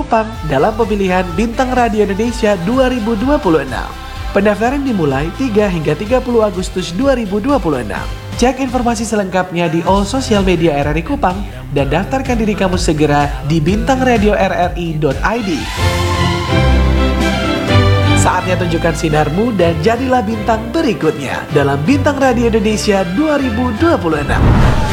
Kupang dalam pemilihan Bintang Radio Indonesia 2026. Pendaftaran dimulai 3 hingga 30 Agustus 2026. Cek informasi selengkapnya di all sosial media RRI Kupang dan daftarkan diri kamu segera di bintangradiorri.id. Saatnya tunjukkan sinarmu dan jadilah bintang berikutnya dalam Bintang Radio Indonesia 2026.